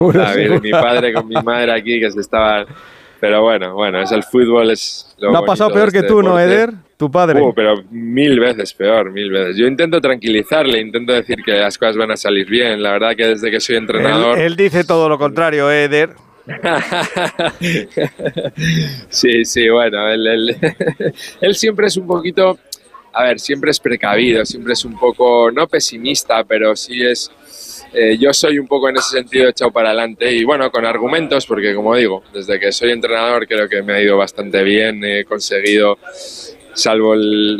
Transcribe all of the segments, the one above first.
Mi padre con mi madre aquí que se estaban... Pero bueno, es el fútbol, es lo ¿No ha pasado bonito peor de que este tú, no, deporte. Eder? Tu padre. Pero 1000 veces peor, 1000 veces. Yo intento tranquilizarle, intento decir que las cosas van a salir bien. La verdad que desde que soy entrenador... Él dice todo lo contrario, Eder. Sí, bueno, él siempre es un poquito... A ver, siempre es precavido, siempre es un poco, no pesimista, pero sí es... yo soy un poco en ese sentido echado para adelante y bueno, con argumentos, porque como digo, desde que soy entrenador creo que me ha ido bastante bien, he conseguido, salvo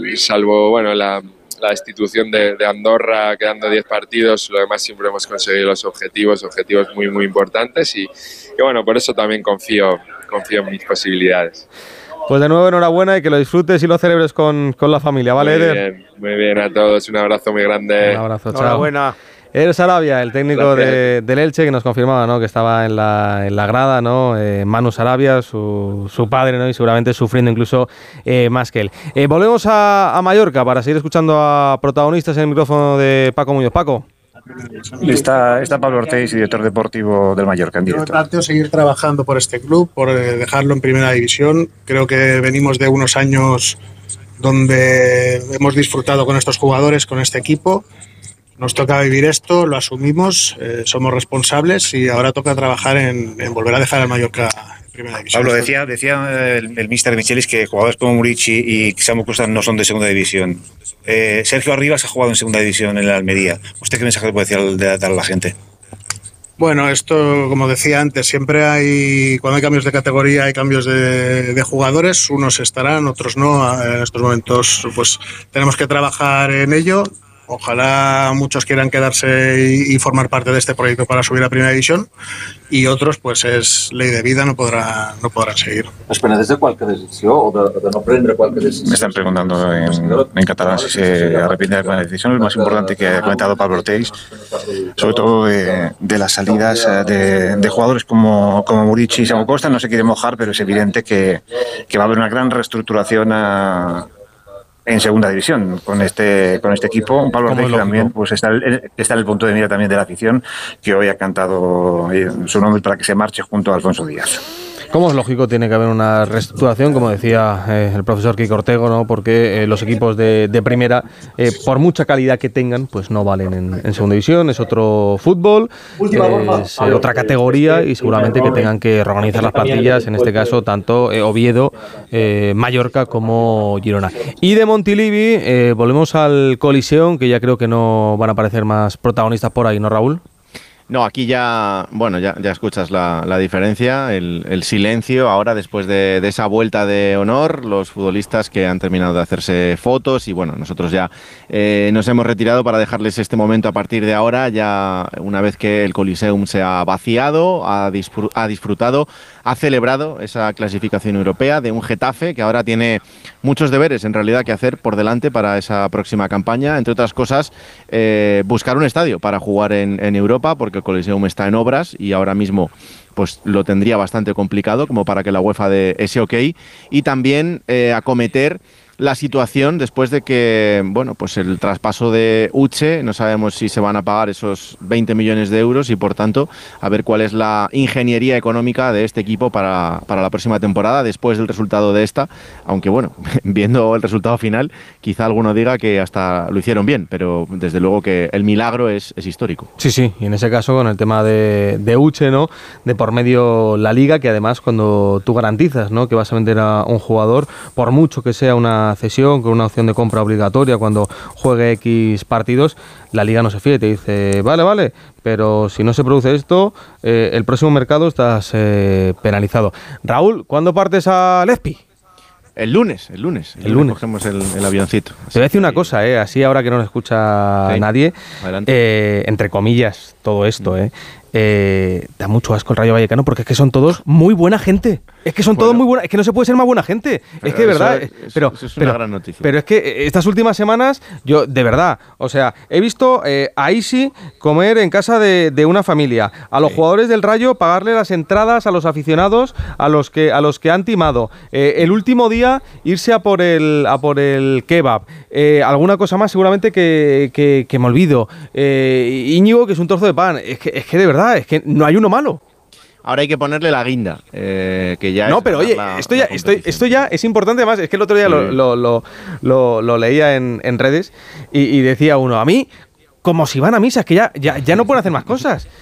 la institución de Andorra quedando 10 partidos, lo demás siempre hemos conseguido los objetivos muy muy importantes y bueno, por eso también confío en mis posibilidades. Pues de nuevo enhorabuena y que lo disfrutes y lo celebres con la familia, ¿vale, Eder? Muy bien a todos, un abrazo muy grande. Un abrazo, chao. Enhorabuena. Eder Sarabia, el técnico del Elche, que nos confirmaba, ¿no?, que estaba en la grada, ¿no? Manu Sarabia, su padre, ¿no?, y seguramente sufriendo incluso más que él. Volvemos a Mallorca para seguir escuchando a protagonistas en el micrófono de Paco Muñoz. Paco. Está Pablo Ortiz, director deportivo del Mallorca, en directo. Yo planteo seguir trabajando por este club, por dejarlo en primera división. Creo que venimos de unos años donde hemos disfrutado con estos jugadores, con este equipo. Nos toca vivir esto, lo asumimos, somos responsables y ahora toca trabajar en volver a dejar al Mallorca en primera división. Pablo, decía el míster Michelis que jugadores como Murici y Samu Costa no son de segunda división. Sergio Arribas ha jugado en segunda división en la Almería. ¿Usted qué mensaje le puede dar a la gente? Bueno, esto, como decía antes, siempre cuando hay cambios de categoría, hay cambios de jugadores, unos estarán, otros no. En estos momentos pues tenemos que trabajar en ello. Ojalá muchos quieran quedarse y formar parte de este proyecto para subir a primera división y otros, pues es ley de vida, no podrán seguir. Es penedeix de qualque decisió o de no prendre qualque decisió? Me están preguntando en catalán si se arrepiente de alguna decisión. Lo más importante que ha comentado Pablo Ortiz, sobre todo de las salidas de jugadores como Murici y Samu Costa, no se quiere mojar, pero es evidente que va a haber una gran reestructuración en segunda división con este equipo. Pablo Ortiz también pues está en el punto de mira también de la afición, que hoy ha cantado su nombre para que se marche junto a Alfonso Díaz. Como es lógico, tiene que haber una reestructuración, como decía el profesor Kiko Ortego, ¿no? Porque los equipos de primera, por mucha calidad que tengan, pues no valen en segunda división, es otro fútbol, es otra categoría y seguramente que tengan que reorganizar las plantillas, en este caso tanto Oviedo, Mallorca como Girona. Y de Montilivi volvemos al Coliseum, que ya creo que no van a aparecer más protagonistas por ahí, ¿no, Raúl? No, aquí ya escuchas la diferencia, el silencio ahora después de esa vuelta de honor, los futbolistas que han terminado de hacerse fotos y bueno, nosotros ya nos hemos retirado para dejarles este momento a partir de ahora, ya una vez que el Coliseum se ha vaciado, ha disfrutado, ha celebrado esa clasificación europea de un Getafe que ahora tiene muchos deberes en realidad que hacer por delante para esa próxima campaña, entre otras cosas buscar un estadio para jugar en Europa, porque el Coliseum está en obras y ahora mismo pues lo tendría bastante complicado como para que la UEFA dé ese ok, y también acometer la situación después de que, bueno, pues el traspaso de Uche, no sabemos si se van a pagar esos 20 millones de euros y por tanto a ver cuál es la ingeniería económica de este equipo para la próxima temporada después del resultado de esta, aunque bueno, viendo el resultado final quizá alguno diga que hasta lo hicieron bien, pero desde luego que el milagro es histórico. Sí, y en ese caso con el tema de Uche, ¿no? De por medio la Liga, que además cuando tú garantizas, ¿no?, que vas a vender a un jugador, por mucho que sea una cesión, con una opción de compra obligatoria cuando juegue X partidos, la Liga no se fía y te dice, vale, pero si no se produce esto, el próximo mercado estás penalizado. Raúl, ¿cuándo partes a Lespi? El lunes cogemos el avioncito. Te voy a decir una cosa, así ahora que no lo escucha nadie, entre comillas, todo esto, da mucho asco el Rayo Vallecano porque es que son todos muy buena gente. Es que son todos muy buenas, es que no se puede ser más buena gente. Es que de verdad, eso es una gran noticia. Pero es que estas últimas semanas, yo de verdad, o sea, he visto a Isi comer en casa de una familia, a los jugadores del Rayo pagarle las entradas a los aficionados a los que han timado. El último día irse a por el kebab. Alguna cosa más seguramente que me olvido. Íñigo, que es un trozo de pan. Es que de verdad. verdad, es que no hay uno malo. Ahora hay que ponerle la guinda, que ya no, es pero oye, esto ya es importante. Además, es que el otro día lo leía en redes y decía uno, a mí, como si van a misa, es que ya no pueden hacer más cosas.